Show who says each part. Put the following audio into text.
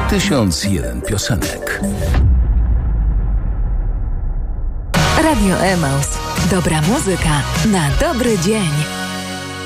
Speaker 1: 1001 piosenek.
Speaker 2: Radio Emaus. Dobra muzyka na dobry dzień.